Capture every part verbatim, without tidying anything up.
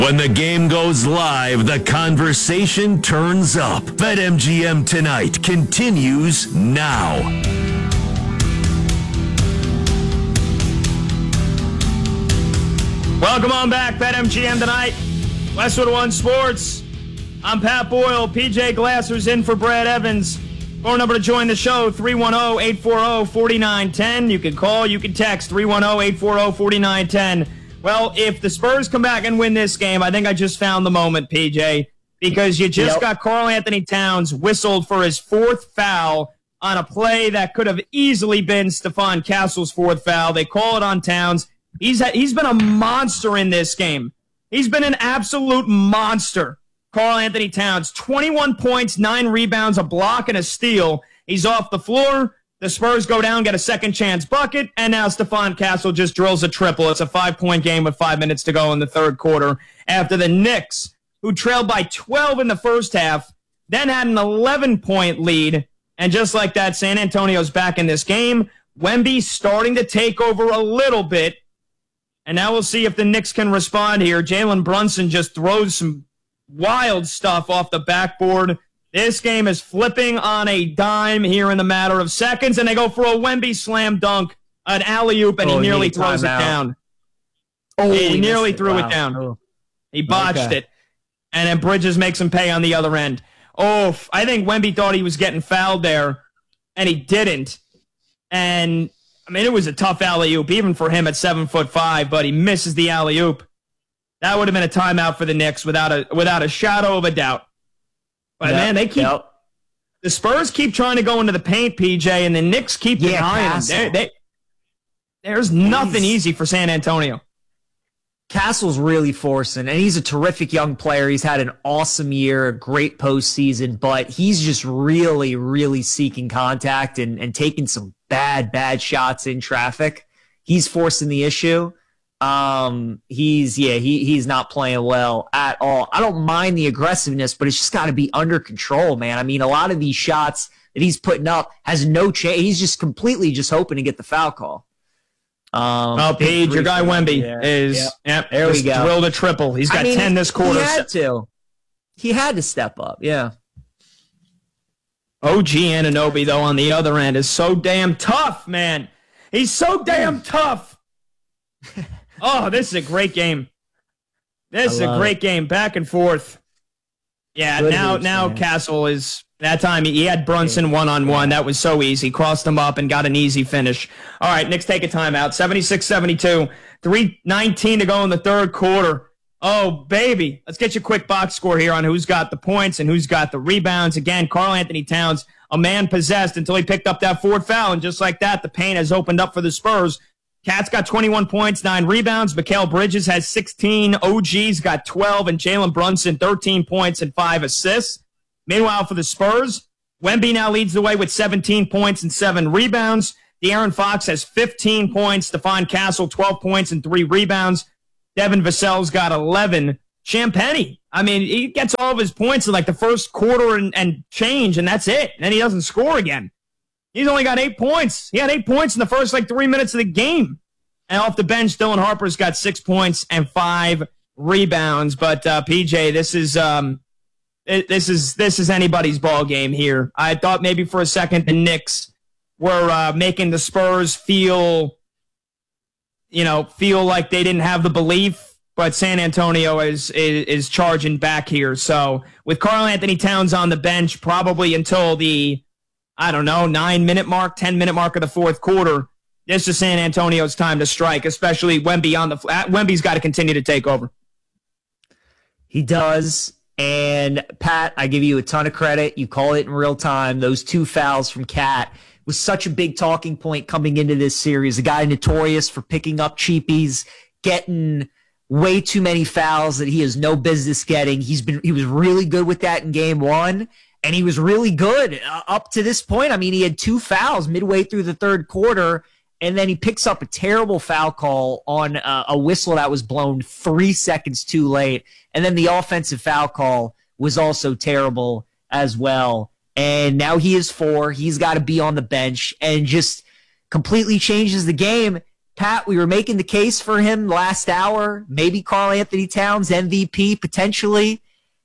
When the game goes live, the conversation turns up. BetMGM Tonight continues now. Welcome on back, BetMGM Tonight. Westwood One Sports. I'm Pat Boyle. P J Glasser's in for Brad Evans. Phone number to join the show, three one zero, eight four zero, four nine one zero. You can call, you can text, three one zero, eight four zero, four nine one zero. Well, if the Spurs come back and win this game, I think I just found the moment, P J, because you just yep. got Karl Anthony Towns whistled for his fourth foul on a play that could have easily been Stephon Castle's fourth foul. They call it on Towns. He's He's been a monster in this game. He's been an absolute monster. Karl Anthony Towns, twenty-one points, nine rebounds, a block, and a steal. He's off the floor. The Spurs go down, get a second chance bucket, and now Stephon Castle just drills a triple. It's a five-point game with five minutes to go in the third quarter after the Knicks, who trailed by twelve in the first half, then had an eleven-point lead. And just like that, San Antonio's back in this game. Wemby starting to take over a little bit. And now we'll see if the Knicks can respond here. Jalen Brunson just throws some wild stuff off the backboard. This game is flipping on a dime here in the matter of seconds, and they go for a Wemby slam dunk, an alley-oop, and oh, he nearly throws it out. down. Oh, he, he nearly threw it, wow. it down. Oh. He botched okay. it, and then Bridges makes him pay on the other end. Oh, I think Wemby thought he was getting fouled there, and he didn't. And, I mean, it was a tough alley-oop, even for him at seven foot five, but he misses the alley-oop. That would have been a timeout for the Knicks without a without a shadow of a doubt. But, yep, man, they keep yep. – the Spurs keep trying to go into the paint, P J, and the Knicks keep yeah, denying them. They, there's nothing he's, easy for San Antonio. Castle's really forcing, and he's a terrific young player. He's had an awesome year, a great postseason, but he's just really, really seeking contact and, and taking some bad, bad shots in traffic. He's forcing the issue. Um, he's, yeah, he, he's not playing well at all. I don't mind the aggressiveness, but it's just got to be under control, man. I mean, a lot of these shots that he's putting up has no chance. He's just completely just hoping to get the foul call. Um, oh, Paige, your guy Wemby yeah. is, yep, yep there we go. Drilled a triple. He's got I mean, ten this quarter. He had to. He had to step up, yeah. O G Anunoby, though, on the other end is so damn tough, man. He's so damn tough. Oh, this is a great game. This is a great it. game, back and forth. Yeah, Good now news, now man. Castle is that time he had Brunson one on one. That was so easy. Crossed him up and got an easy finish. All right, Knicks take a timeout. seventy-six seventy-two, three nineteen to go in the third quarter. Oh, baby. Let's get you a quick box score here on who's got the points and who's got the rebounds. Again, Karl Anthony Towns, a man possessed until he picked up that fourth foul, and just like that, the paint has opened up for the Spurs. Cat's got twenty-one points, nine rebounds. Mikal Bridges has sixteen. O G's got twelve, and Jalen Brunson thirteen points and five assists. Meanwhile, for the Spurs, Wemby now leads the way with seventeen points and seven rebounds. De'Aaron Fox has fifteen points. Stephon Castle, twelve points and three rebounds. Devin Vassell's got eleven. Champagnie, I mean, he gets all of his points in like the first quarter and, and change, and that's it. And then he doesn't score again. He's only got eight points. He had eight points in the first, like, three minutes of the game. And off the bench, Dylan Harper's got six points and five rebounds. But, uh, P J, this is um, it, this is this is anybody's ball game here. I thought maybe for a second the Knicks were uh, making the Spurs feel, you know, feel like they didn't have the belief. But San Antonio is, is, is charging back here. So with Karl Anthony Towns on the bench, probably until the I don't know, nine-minute mark, ten-minute mark of the fourth quarter, this is San Antonio's time to strike, especially Wemby on the flat. Wemby's got to continue to take over. He does. And, Pat, I give you a ton of credit. You call it in real time. Those two fouls from Cat was such a big talking point coming into this series. A guy notorious for picking up cheapies, getting way too many fouls that he has no business getting. He's been he was really good with that in game one. And he was really good uh, up to this point. I mean, he had two fouls midway through the third quarter, and then he picks up a terrible foul call on uh, a whistle that was blown three seconds too late. And then the offensive foul call was also terrible as well. And now he is four. He's got to be on the bench and just completely changes the game. Pat, we were making the case for him last hour. Maybe Karl Anthony Towns, M V P, potentially.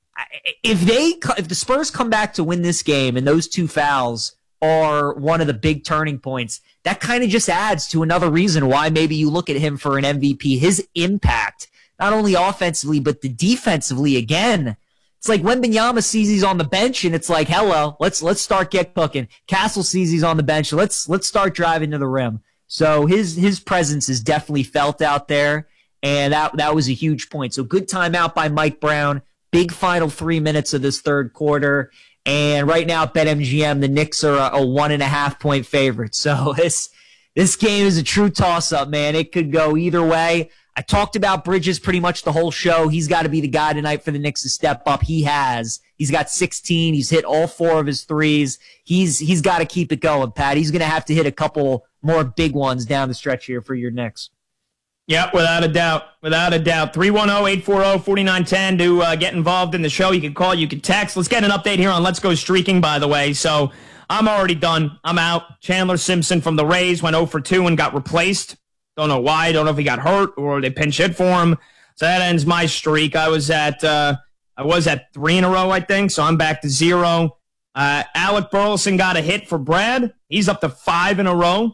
If they, if the Spurs come back to win this game and those two fouls are one of the big turning points, that kind of just adds to another reason why maybe you look at him for an M V P. His impact, not only offensively, but the defensively, again, it's like Wembanyama sees he's on the bench and it's like, hello, let's let's start get cooking. Castle sees he's on the bench. Let's let's start driving to the rim. So his his presence is definitely felt out there, and that that was a huge point. So good timeout by Mike Brown. Big final three minutes of this third quarter. And right now at BetMGM, the Knicks are a, a one and a half point favorite. So this this game is a true toss-up, man. It could go either way. I talked about Bridges pretty much the whole show. He's got to be the guy tonight for the Knicks to step up. He has. He's got sixteen. He's hit all four of his threes. He's he's got to keep it going, Pat. He's going to have to hit a couple more big ones down the stretch here for your Knicks. Yeah, without a doubt. Without a doubt. three one zero, eight four zero, four nine one zero to uh, get involved in the show. You can call, you can text. Let's get an update here on Let's Go Streaking, by the way. So I'm already done. I'm out. Chandler Simpson from the Rays went zero for two and got replaced. Don't know why. Don't know if he got hurt or they pinch hit for him. So that ends my streak. I was at uh, I was at three in a row, I think. So I'm back to zero. Uh, Alec Burleson got a hit for Brad. He's up to five in a row.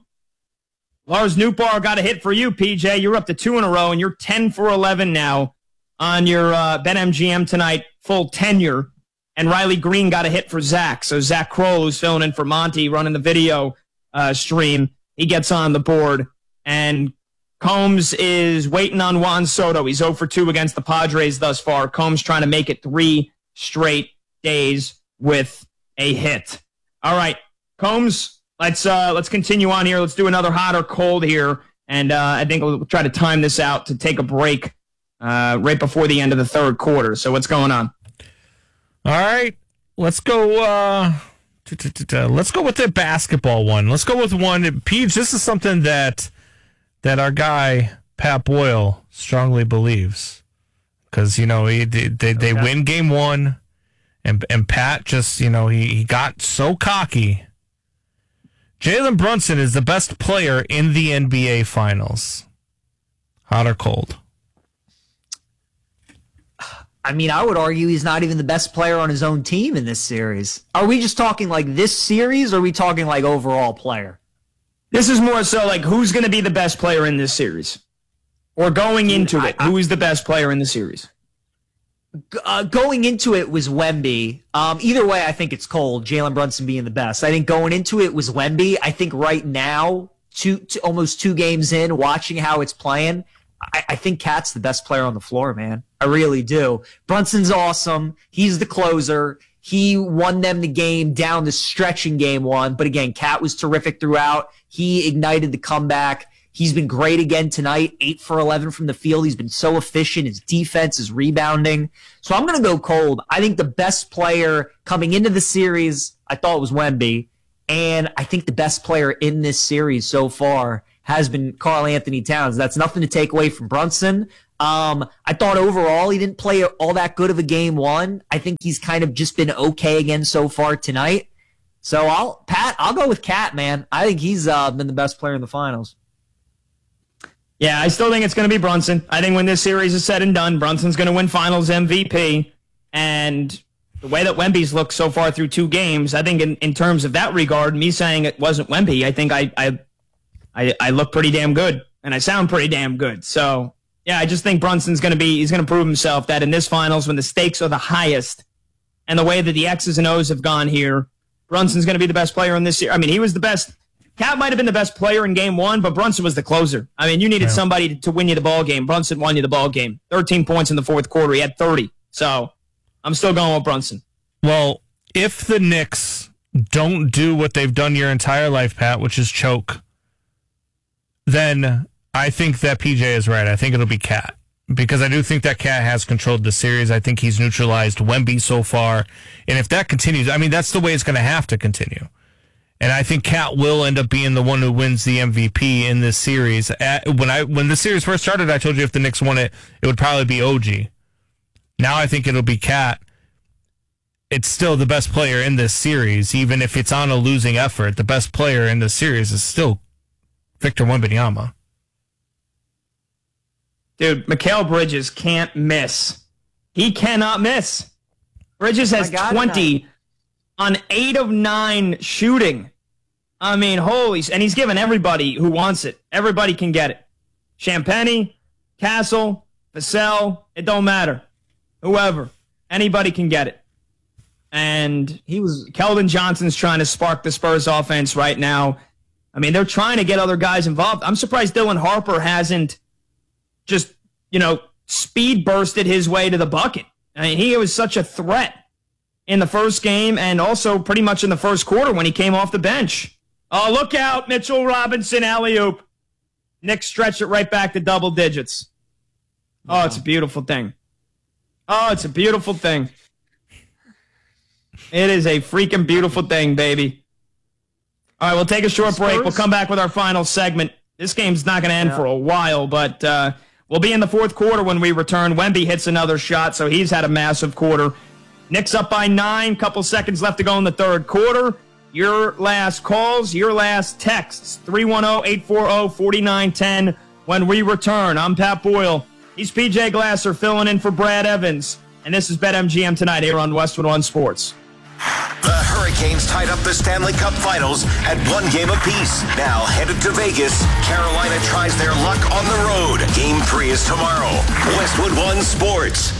Lars Newbar got a hit for you, P J. You're up to two in a row, and you're ten for eleven now on your uh, BetMGM tonight full tenure. And Riley Green got a hit for Zach. So Zach Kroll, who's filling in for Monty, running the video uh, stream, he gets on the board. And Combs is waiting on Juan Soto. He's zero for two against the Padres thus far. Combs trying to make it three straight days with a hit. All right, Combs. Let's uh, let's continue on here. Let's do another hot or cold here, and uh, I think we'll try to time this out to take a break uh, right before the end of the third quarter. So what's going on? All right, let's go. Uh, let's go with the basketball one. Let's go with one. Peach, this is something that that our guy Pat Boyle strongly believes, because you know he, they they, they okay. win game one, and and Pat just you know he, he got so cocky. Jalen Brunson is the best player in the N B A Finals. Hot or cold? I mean, I would argue he's not even the best player on his own team in this series. Are we just talking like this series, or are we talking like overall player? This is more so like who's going to be the best player in this series? Or going into Dude, it, I, I, who is the best player in the series? Uh, going into it was Wemby. Um, either way, I think it's cold. Jalen Brunson being the best. I think going into it was Wemby. I think right now, two, two almost two games in, watching how it's playing, I, I think Cat's the best player on the floor, man. I really do. Brunson's awesome. He's the closer. He won them the game down the stretch in game one. But again, Cat was terrific throughout. He ignited the comeback. He's been great again tonight, eight for eleven from the field. He's been so efficient. His defense is rebounding. So I'm going to go cold. I think the best player coming into the series, I thought it was Wemby. And I think the best player in this series so far has been Karl Anthony Towns. That's nothing to take away from Brunson. Um, I thought overall he didn't play all that good of a game one. I think he's kind of just been okay again so far tonight. So I'll, Pat, I'll go with Cat, man. I think he's uh, been the best player in the finals. Yeah, I still think it's going to be Brunson. I think when this series is said and done, Brunson's going to win Finals M V P. And the way that Wemby's looked so far through two games, I think in, in terms of that regard, me saying it wasn't Wemby, I think I, I I I look pretty damn good, and I sound pretty damn good. So, yeah, I just think Brunson's going to be, he's going to prove himself that in this Finals, when the stakes are the highest, and the way that the X's and O's have gone here, Brunson's going to be the best player in this year. I mean, he was the best. Cat might have been the best player in game one, but Brunson was the closer. I mean, you needed yeah. somebody to, to win you the ball game. Brunson won you the ball game. thirteen points in the fourth quarter. He had thirty. So I'm still going with Brunson. Well, if the Knicks don't do what they've done your entire life, Pat, which is choke, then I think that P J is right. I think it'll be Cat, because I do think that Cat has controlled the series. I think he's neutralized Wemby so far. And if that continues, I mean, that's the way it's going to have to continue. And I think Cat will end up being the one who wins the M V P in this series. At, when I when the series first started, I told you if the Knicks won it, it would probably be O G. Now I think it'll be Cat. It's still the best player in this series, even if it's on a losing effort. The best player in this series is still Victor Wembanyama. Dude, Mikal Bridges can't miss. He cannot miss. Bridges has twenty on eight of nine shooting. I mean, holy, and he's given everybody who wants it. Everybody can get it. Champagny, Castle, Vassell, it don't matter. Whoever. Anybody can get it. And he was Keldon Johnson's trying to spark the Spurs offense right now. I mean, they're trying to get other guys involved. I'm surprised Dylan Harper hasn't just, you know, speed bursted his way to the bucket. I mean, he was such a threat in the first game and also pretty much in the first quarter when he came off the bench. Oh, look out, Mitchell Robinson, alley-oop. Knicks stretched it right back to double digits. Oh, it's a beautiful thing. Oh, it's a beautiful thing. It is a freaking beautiful thing, baby. All right, we'll take a short break. We'll come back with our final segment. This game's not going to end yeah. for a while, but uh, we'll be in the fourth quarter when we return. Wemby hits another shot, so he's had a massive quarter. Knicks up by nine, couple seconds left to go in the third quarter. Your last calls, your last texts, three one zero, eight four zero, four nine one zero when we return. I'm Pat Boyle. He's P J Glasser filling in for Brad Evans. And this is BetMGM Tonight here on Westwood One Sports. The Hurricanes tied up the Stanley Cup Finals at one game apiece. Now headed to Vegas, Carolina tries their luck on the road. Game three is tomorrow. Westwood One Sports.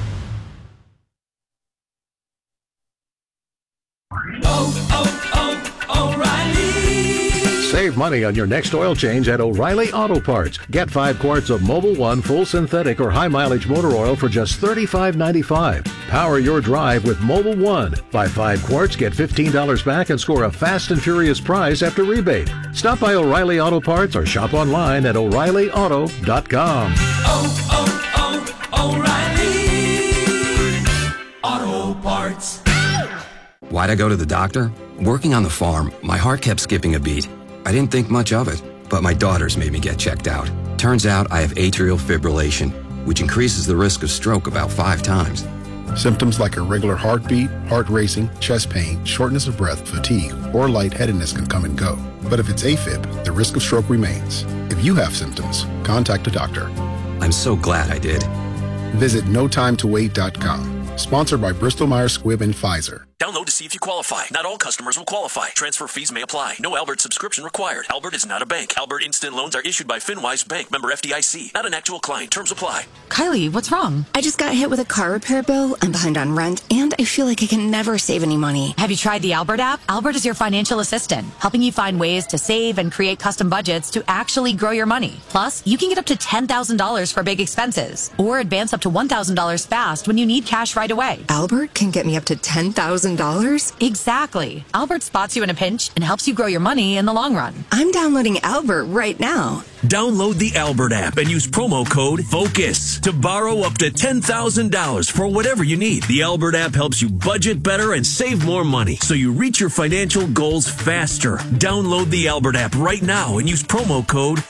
Oh, oh, oh, O'Reilly. Save money on your next oil change at O'Reilly Auto Parts. Get five quarts of Mobil One full synthetic or high mileage motor oil for just thirty-five ninety-five. Power your drive with Mobil One. Buy five quarts, get fifteen dollars back, and score a fast and furious prize after rebate. Stop by O'Reilly Auto Parts or shop online at O'Reilly Auto dot com. Oh, oh, oh, O'Reilly Auto Parts. Why'd I go to the doctor? Working on the farm, my heart kept skipping a beat. I didn't think much of it, but my daughters made me get checked out. Turns out I have atrial fibrillation, which increases the risk of stroke about five times. Symptoms like irregular heartbeat, heart racing, chest pain, shortness of breath, fatigue, or lightheadedness can come and go. But if it's AFib, the risk of stroke remains. If you have symptoms, contact a doctor. I'm so glad I did. Visit no time to wait dot com. Sponsored by Bristol Myers Squibb and Pfizer. Download to see if you qualify. Not all customers will qualify. Transfer fees may apply. No Albert subscription required. Albert is not a bank. Albert Instant Loans are issued by FinWise Bank, member F D I C. Not an actual client. Terms apply. Kylie, what's wrong? I just got hit with a car repair bill. I'm behind on rent, and I feel like I can never save any money. Have you tried the Albert app? Albert is your financial assistant, helping you find ways to save and create custom budgets to actually grow your money. Plus, you can get up to ten thousand dollars for big expenses, or advance up to one thousand dollars fast when you need cash right away. Albert can get me up to ten thousand dollars? Exactly. Albert spots you in a pinch and helps you grow your money in the long run. I'm downloading Albert right now. Download the Albert app and use promo code FOCUS to borrow up to ten thousand dollars for whatever you need. The Albert app helps you budget better and save more money so you reach your financial goals faster. Download the Albert app right now and use promo code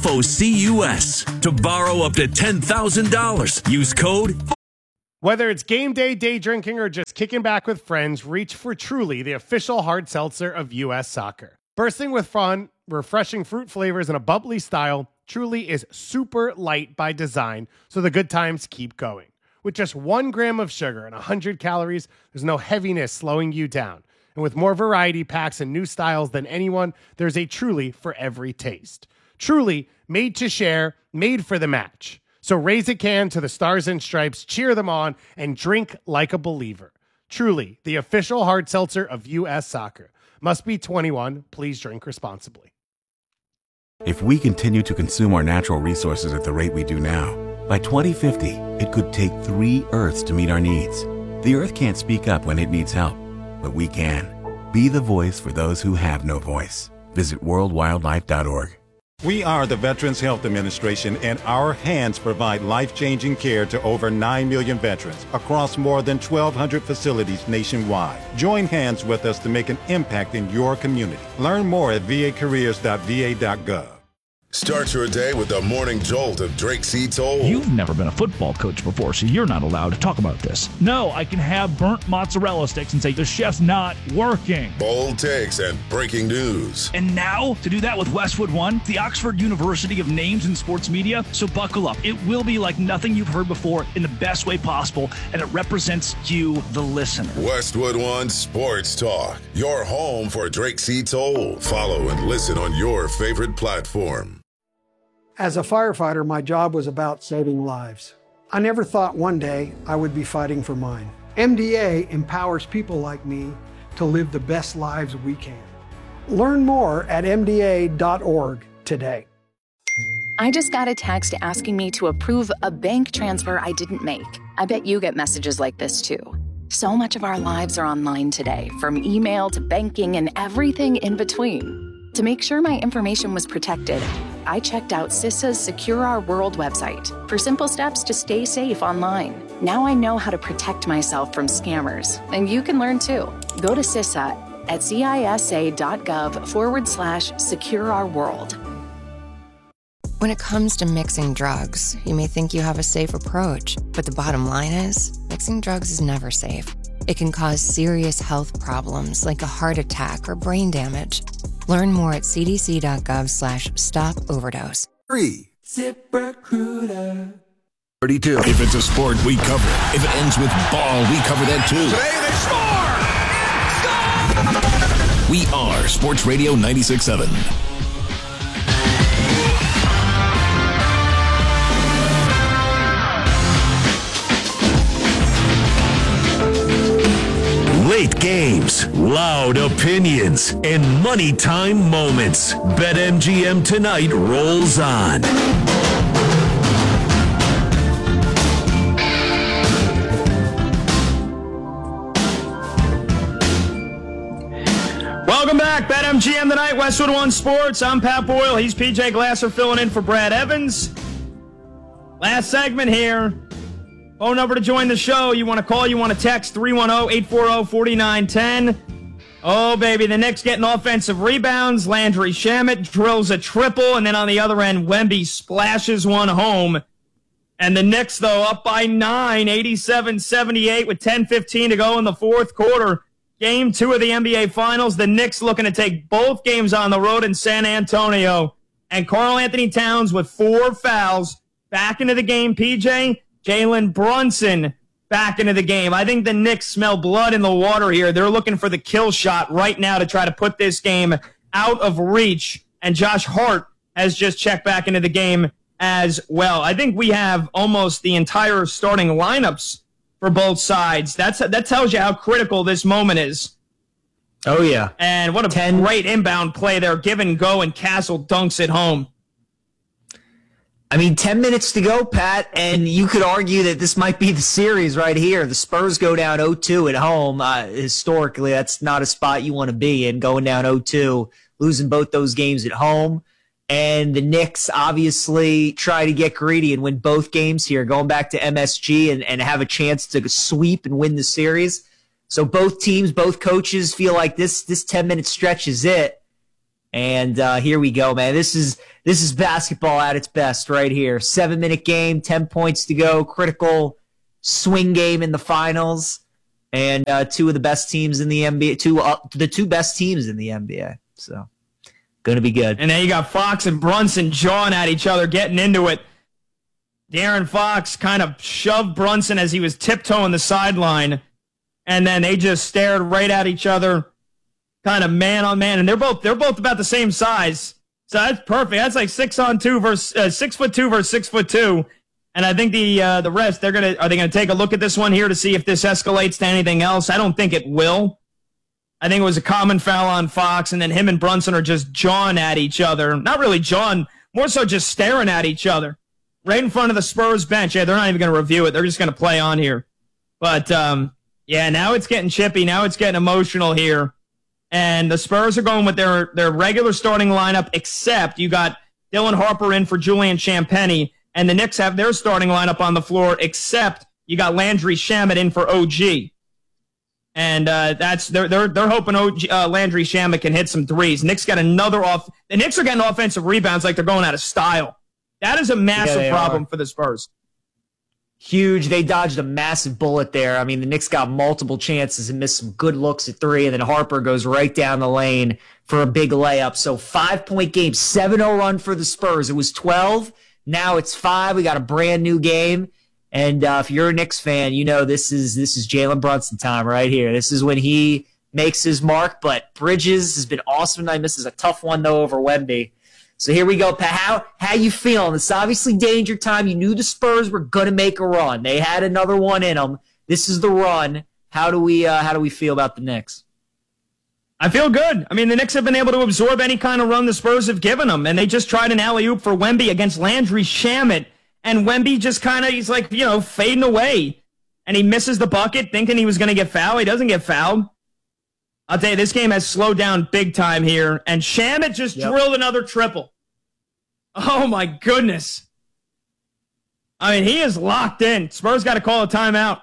FOCUS to borrow up to ten thousand dollars. Use code. Whether it's game day, day drinking, or just kicking back with friends, reach for Truly, the official hard seltzer of U S Soccer. Bursting with fun, refreshing fruit flavors, and a bubbly style, Truly is super light by design, so the good times keep going. With just one gram of sugar and one hundred calories, there's no heaviness slowing you down. And with more variety packs and new styles than anyone, there's a Truly for every taste. Truly, made to share, made for the match. So raise a can to the Stars and Stripes, cheer them on, and drink like a believer. Truly, the official hard seltzer of U S Soccer. Must be twenty-one. Please drink responsibly. If we continue to consume our natural resources at the rate we do now, by twenty fifty, it could take three Earths to meet our needs. The Earth can't speak up when it needs help, but we can. Be the voice for those who have no voice. Visit world wildlife dot org. We are the Veterans Health Administration, and our hands provide life-changing care to over nine million veterans across more than twelve hundred facilities nationwide. Join hands with us to make an impact in your community. Learn more at v a careers dot v a dot gov. Start your day with the morning jolt of Drake C. Toll. You've never been a football coach before, so you're not allowed to talk about this. No, I can have burnt mozzarella sticks and say the chef's not working. Bold takes and breaking news. And now, to do that with Westwood One, the Oxford University of names in sports media, so buckle up. It will be like nothing you've heard before in the best way possible, and it represents you, the listener. Westwood One Sports Talk, your home for Drake C. Toll. Follow and listen on your favorite platform. As a firefighter, my job was about saving lives. I never thought one day I would be fighting for mine. M D A empowers people like me to live the best lives we can. Learn more at M D A dot org today. I just got a text asking me to approve a bank transfer I didn't make. I bet you get messages like this too. So much of our lives are online today, from email to banking and everything in between. To make sure my information was protected, I checked out CISA's Secure Our World website for simple steps to stay safe online. Now I know how to protect myself from scammers, and you can learn too. Go to CISA at cisa.gov forward slash secure our world. When it comes to mixing drugs, you may think you have a safe approach, but the bottom line is, mixing drugs is never safe. It can cause serious health problems like a heart attack or brain damage. Learn more at cdc.gov slash stop overdose. Three. ZipRecruiter. thirty-two. If it's a sport, we cover it. If it ends with ball, we cover that too. Today they score! We are Sports Radio ninety-six point seven. Late games, loud opinions, and money time moments. BetMGM tonight rolls on. Welcome back, BetMGM tonight, Westwood One Sports. I'm Pat Boyle. He's P J Glasser filling in for Brad Evans. Last segment here. Phone number to join the show. You want to call, you want to text, three one zero, eight four zero, four nine one zero. Oh, baby, the Knicks getting offensive rebounds. Landry Shamet drills a triple, and then on the other end, Wemby splashes one home. And the Knicks, though, up by nine, eighty-seven seventy-eight with ten fifteen to go in the fourth quarter. Game two of the N B A Finals. The Knicks looking to take both games on the road in San Antonio. And Karl Anthony Towns with four fouls back into the game, P J. Jalen Brunson back into the game. I think the Knicks smell blood in the water here. They're looking for the kill shot right now to try to put this game out of reach. And Josh Hart has just checked back into the game as well. I think we have almost the entire starting lineups for both sides. That's that tells you how critical this moment is. Oh, yeah. And what a ten great inbound play there. Give and go, and Castle dunks it home. I mean, ten minutes to go, Pat, and you could argue that this might be the series right here. The Spurs go down oh two at home. Uh, historically, that's not a spot you want to be in, going down oh two, losing both those games at home. And the Knicks obviously try to get greedy and win both games here, going back to M S G and, and have a chance to sweep and win the series. So both teams, both coaches feel like this this ten-minute stretch is it. And uh, here we go, man. This is this is basketball at its best right here. Seven-minute game, ten points to go, critical swing game in the finals, and uh, two of the best teams in the N B A, two uh, the two best teams in the N B A. So, going to be good. And then you got Fox and Brunson jawing at each other, getting into it. De'Aaron Fox kind of shoved Brunson as he was tiptoeing the sideline, and then they just stared right at each other, kind of man on man, and they're both they're both about the same size, so that's perfect. That's like six on two versus uh, six foot two versus six foot two, and I think the uh, the rest they're gonna are they gonna take a look at this one here to see if this escalates to anything else? I don't think it will. I think it was a common foul on Fox, and then him and Brunson are just jawing at each other. Not really jawing, more so just staring at each other, right in front of the Spurs bench. Yeah, they're not even gonna review it. They're just gonna play on here. But um, yeah, now it's getting chippy. Now it's getting emotional here. And the Spurs are going with their, their regular starting lineup, except you got Dylan Harper in for Julian Champagnie, and the Knicks have their starting lineup on the floor, except you got Landry Shamet in for O G. And uh, that's they're they're they're hoping O G, uh, Landry Shamet can hit some threes. Knicks got another off. The Knicks are getting offensive rebounds like they're going out of style. That is a massive yeah, problem are. for the Spurs. Huge. They dodged a massive bullet there. I mean, the Knicks got multiple chances and missed some good looks at three, and then Harper goes right down the lane for a big layup. So five-point game, seven oh run for the Spurs. It was twelve. Now it's five. We got a brand new game. And uh, if you're a Knicks fan, you know this is this is Jalen Brunson time right here. This is when he makes his mark. But Bridges has been awesome tonight. Misses a tough one, though, over Wemby. So here we go, Pat. How, how you feeling? It's obviously danger time. You knew the Spurs were going to make a run. They had another one in them. This is the run. How do we uh, how do we feel about the Knicks? I feel good. I mean, the Knicks have been able to absorb any kind of run the Spurs have given them. And they just tried an alley-oop for Wemby against Landry Shamet. And Wemby just kind of, he's like, you know, fading away. And he misses the bucket thinking he was going to get fouled. He doesn't get fouled. I'll tell you, this game has slowed down big time here. And Shamet just yep. drilled another triple. Oh, my goodness. I mean, he is locked in. Spurs got to call a timeout.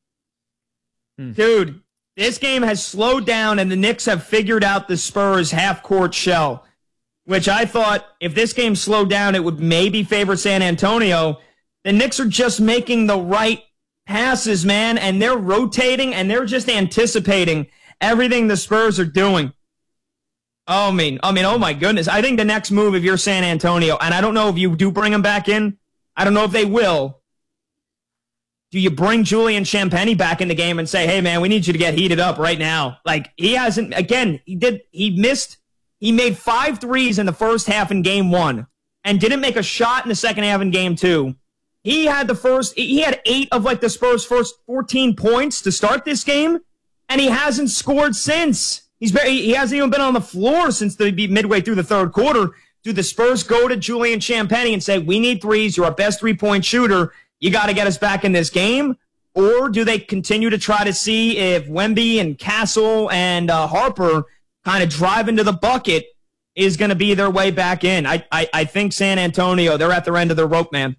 Hmm. Dude, this game has slowed down, and the Knicks have figured out the Spurs half-court shell, which I thought if this game slowed down, it would maybe favor San Antonio. The Knicks are just making the right passes, man, and they're rotating, and they're just anticipating everything the Spurs are doing. Oh, I mean, I mean, oh, my goodness. I think the next move, if you're San Antonio, and I don't know if you do bring him back in. I don't know if they will. Do you bring Julian Champagnie back in the game and say, hey, man, we need you to get heated up right now? Like, he hasn't, again, he did, he missed. He made five threes in the first half in game one and didn't make a shot in the second half in game two. He had the first, he had eight of like the Spurs' first fourteen points to start this game, and he hasn't scored since. He's very, he hasn't even been on the floor since the midway through the third quarter. Do the Spurs go to Julian Champagnie and say, we need threes, you're our best three-point shooter, you got to get us back in this game? Or do they continue to try to see if Wemby and Castle and uh, Harper kind of drive into the bucket is going to be their way back in? I, I I think San Antonio, they're at their end of their rope, man.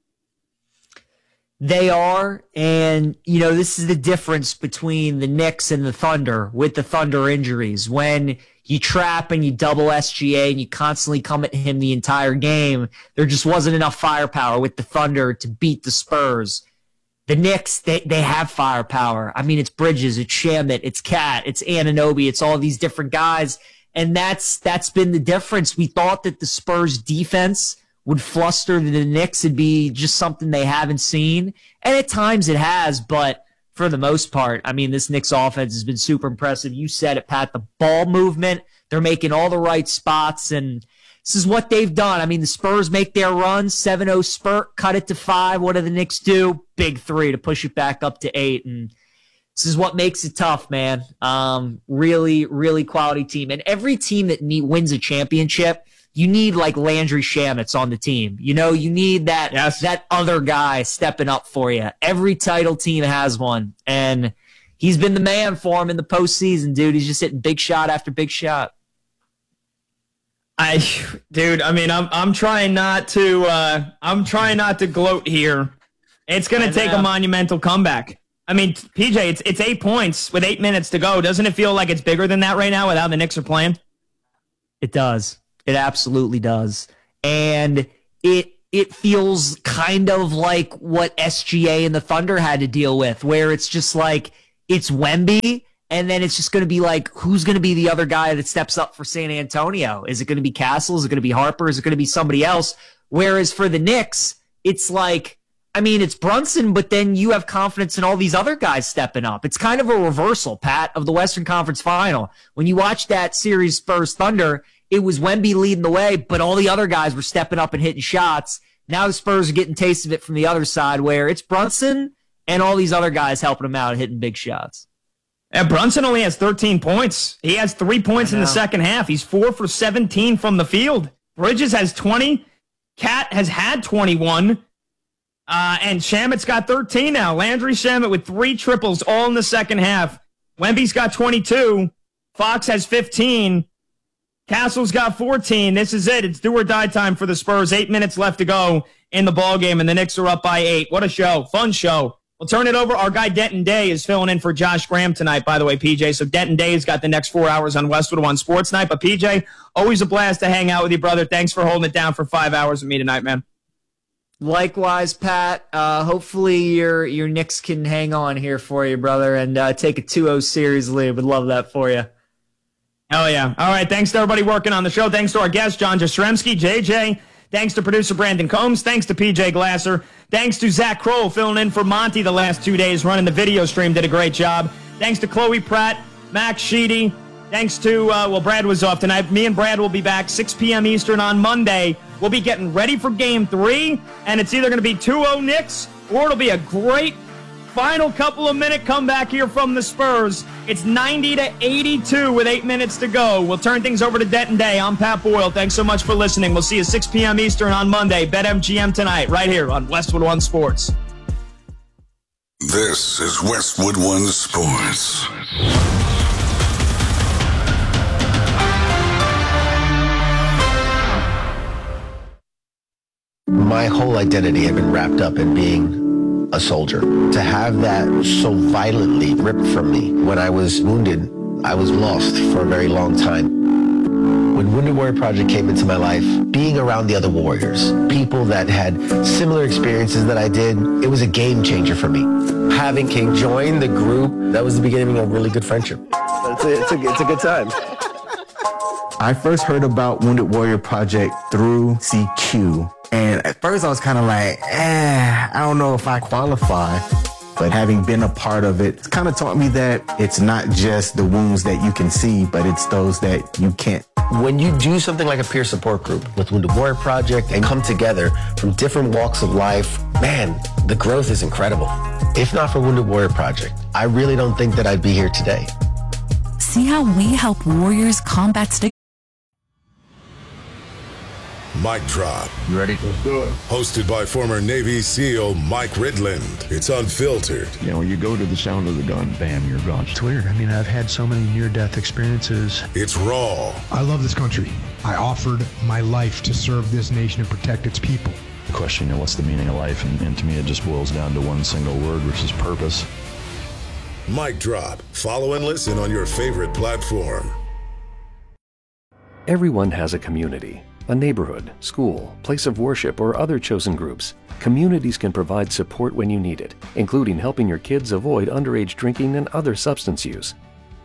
They are, and, you know, this is the difference between the Knicks and the Thunder with the Thunder injuries. When you trap and you double S G A and you constantly come at him the entire game, there just wasn't enough firepower with the Thunder to beat the Spurs. The Knicks, they, they have firepower. I mean, it's Bridges, it's Shamet, it's Cat, it's Anunoby, it's all these different guys. And that's that's been the difference. We thought that the Spurs defense would fluster the Knicks. It'd be just something they haven't seen. And at times it has, but for the most part, I mean, this Knicks offense has been super impressive. You said it, Pat, the ball movement, they're making all the right spots, and this is what they've done. I mean, the Spurs make their run, seven oh spurt, cut it to five. What do the Knicks do? Big three to push it back up to eight. And this is what makes it tough, man. Um, really, really quality team. And every team that need, wins a championship, you need like Landry Shamet's on the team. You know, you need that, yes. that other guy stepping up for you. Every title team has one. And he's been the man for him in the postseason, dude. He's just hitting big shot after big shot. I, dude, I mean, I'm I'm trying not to uh, I'm trying not to gloat here. It's gonna take a monumental comeback. I mean, P J, it's it's eight points with eight minutes to go. Doesn't it feel like it's bigger than that right now with how the Knicks are playing? It does. It absolutely does. And it it feels kind of like what S G A and the Thunder had to deal with, where it's just like it's Wemby. And then it's just going to be like, who's going to be the other guy that steps up for San Antonio? Is it going to be Castle? Is it going to be Harper? Is it going to be somebody else? Whereas for the Knicks, it's like, I mean, it's Brunson, but then you have confidence in all these other guys stepping up. It's kind of a reversal, Pat, of the Western Conference Final. When you watch that series Spurs Thunder, it was Wemby leading the way, but all the other guys were stepping up and hitting shots. Now the Spurs are getting taste of it from the other side, where it's Brunson and all these other guys helping them out and hitting big shots. And Brunson only has thirteen points. He has three points in the second half. He's four for seventeen from the field. Bridges has twenty. Cat has had twenty-one. Uh, and Shamet's got thirteen now. Landry Shamet with three triples all in the second half. Wemby's got twenty-two. Fox has fifteen. Castle's got fourteen. This is it. It's do or die time for the Spurs. Eight minutes left to go in the ballgame, and the Knicks are up by eight. What a show. Fun show. We'll turn it over. Our guy Denton Day is filling in for Josh Graham tonight, by the way, P J. So Denton Day has got the next four hours on Westwood One Sports Night. But P J, always a blast to hang out with you, brother. Thanks for holding it down for five hours with me tonight, man. Likewise, Pat. Uh, hopefully your your Knicks can hang on here for you, brother, and uh, take a two oh series lead. Would love that for you. Hell yeah. All right, thanks to everybody working on the show. Thanks to our guest, John Jastrzemski, J J. Thanks to producer Brandon Combs. Thanks to P J Glasser. Thanks to Zach Kroll filling in for Monty the last two days, running the video stream. Did a great job. Thanks to Chloe Pratt, Max Sheedy. Thanks to, uh, well, Brad was off tonight. Me and Brad will be back six p.m. Eastern on Monday. We'll be getting ready for game three, and it's either going to be two oh Knicks or it'll be a great final couple of minute comeback here from the Spurs. It's ninety to eighty-two with eight minutes to go. We'll turn things over to Denton Day. I'm Pat Boyle. Thanks so much for listening. We'll see you six p.m. Eastern on Monday. BetMGM tonight, right here on Westwood One Sports. This is Westwood One Sports. My whole identity had been wrapped up in being a soldier. To have that so violently ripped from me when I was wounded, I was lost for a very long time. When Wounded Warrior Project came into my life, being around the other warriors, people that had similar experiences that I did, it was a game changer for me. Having King join the group, that was the beginning of a really good friendship. It's a, it's a, it's a good time. I first heard about Wounded Warrior Project through C Q. And at first I was kind of like, eh, I don't know if I qualify. But having been a part of it, it's kind of taught me that it's not just the wounds that you can see, but it's those that you can't. When you do something like a peer support group with Wounded Warrior Project and come together from different walks of life, man, the growth is incredible. If not for Wounded Warrior Project, I really don't think that I'd be here today. See how we help warriors combat stigma. Mic Drop. You ready? Let's do it. Hosted by former Navy SEAL Mike Ridland. It's unfiltered. You know, you go to the sound of the gun, bam, you're gone. It's weird. I mean, I've had so many near-death experiences. It's raw. I love this country. I offered my life to serve this nation and protect its people. The question, you know, what's the meaning of life? And, and to me, it just boils down to one single word, which is purpose. Mic Drop. Follow and listen on your favorite platform. Everyone has a community. A neighborhood, school, place of worship, or other chosen groups. Communities can provide support when you need it, including helping your kids avoid underage drinking and other substance use.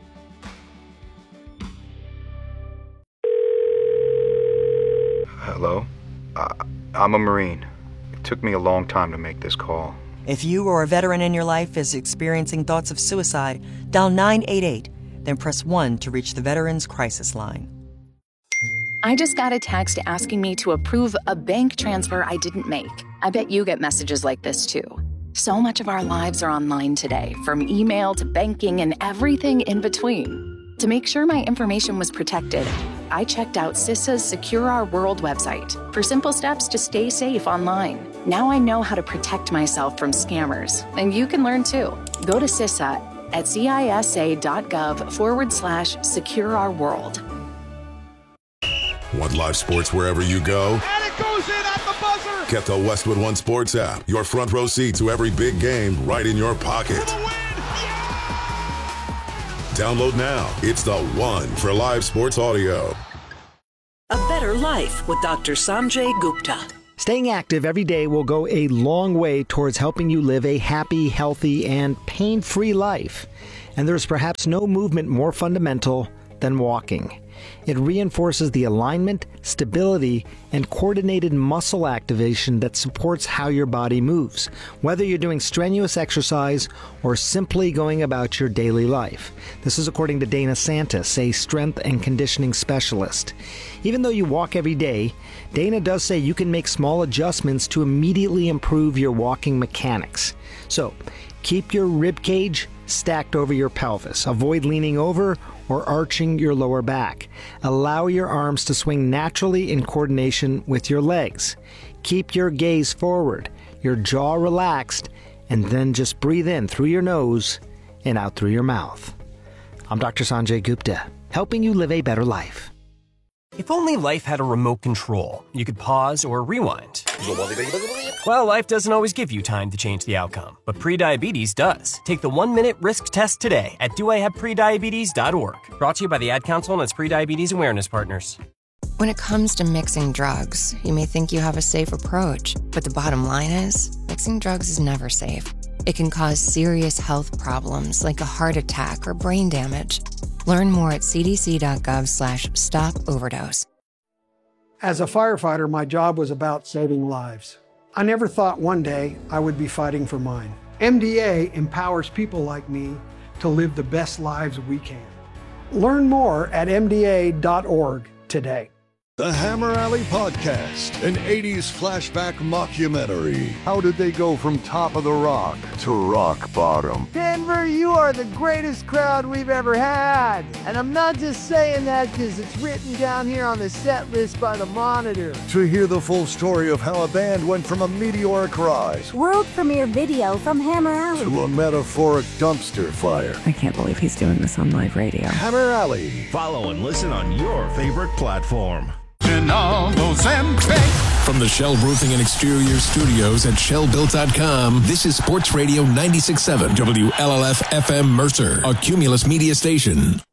Hello? Uh, I'm a Marine. It took me a long time to make this call. If you or a veteran in your life is experiencing thoughts of suicide, dial nine eight eight, then press one to reach the Veterans Crisis Line. I just got a text asking me to approve a bank transfer I didn't make. I bet you get messages like this too. So much of our lives are online today, from email to banking and everything in between. To make sure my information was protected, I checked out CISA's Secure Our World website for simple steps to stay safe online. Now I know how to protect myself from scammers, and you can learn too. Go to CISA at cisa.gov forward slash secure our world. Want live sports wherever you go? And it goes in at the buzzer! Get the Westwood One Sports app. Your front row seat to every big game right in your pocket. Download now. It's the one for live sports audio. A better life with Doctor Sanjay Gupta. Staying active every day will go a long way towards helping you live a happy, healthy, and pain-free life. And there's perhaps no movement more fundamental than walking. It reinforces the alignment, stability, and coordinated muscle activation that supports how your body moves, whether you're doing strenuous exercise or simply going about your daily life. This is according to Dana Santis, a strength and conditioning specialist. Even though you walk every day, Dana does say you can make small adjustments to immediately improve your walking mechanics. So, keep your rib cage stacked over your pelvis. Avoid leaning over or arching your lower back. Allow your arms to swing naturally in coordination with your legs. Keep your gaze forward, your jaw relaxed, and then just breathe in through your nose and out through your mouth. I'm Doctor Sanjay Gupta, helping you live a better life. If only life had a remote control, you could pause or rewind. Well, life doesn't always give you time to change the outcome, but prediabetes does. Take the one-minute risk test today at do I have prediabetes dot org. Brought to you by the Ad Council and its prediabetes awareness partners. When it comes to mixing drugs, you may think you have a safe approach, but the bottom line is, mixing drugs is never safe. It can cause serious health problems like a heart attack or brain damage. Learn more at c d c dot gov slash stop overdose. As a firefighter, my job was about saving lives. I never thought one day I would be fighting for mine. M D A empowers people like me to live the best lives we can. Learn more at m d a dot org today. The Hammer Alley Podcast, an eighties flashback mockumentary. How did they go from top of the rock to rock bottom? Denver, you are the greatest crowd we've ever had. And I'm not just saying that because it's written down here on the set list by the Monitor. To hear the full story of how a band went from a meteoric rise, world premiere video from Hammer Alley, to a metaphoric dumpster fire. I can't believe he's doing this on live radio. Hammer Alley. Follow and listen on your favorite platform. From the Shell Roofing and Exterior Studios at shell built dot com, this is Sports Radio ninety-six point seven W L L F F M Mercer, a Cumulus media station.